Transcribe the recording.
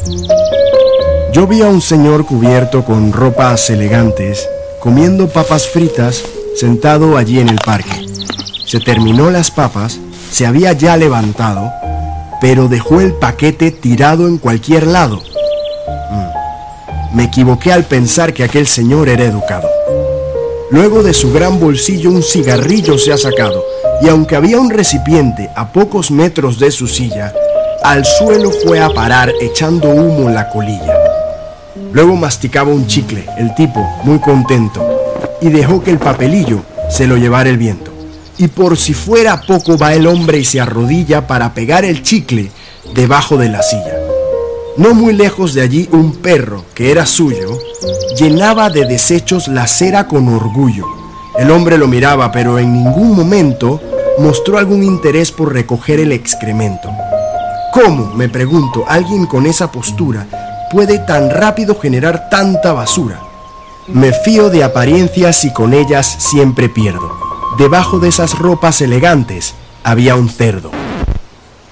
Yo vi a un señor cubierto con ropas elegantes, comiendo papas fritas, sentado allí en el parque. Se terminó las papas, se había ya levantado, pero dejó el paquete tirado en cualquier lado. Me equivoqué al pensar que aquel señor era educado. Luego de su gran bolsillo un cigarrillo se ha sacado, y aunque había un recipiente a pocos metros de su silla, al suelo fue a parar echando humo en la colilla. Luego masticaba un chicle, el tipo, muy contento, y dejó que el papelillo se lo llevara el viento. Y por si fuera poco va el hombre y se arrodilla para pegar el chicle debajo de la silla. No muy lejos de allí un perro, que era suyo, llenaba de desechos la acera con orgullo. El hombre lo miraba, pero en ningún momento mostró algún interés por recoger el excremento. ¿Cómo, me pregunto, alguien con esa postura puede tan rápido generar tanta basura? Me fío de apariencias y con ellas siempre pierdo. Debajo de esas ropas elegantes había un cerdo.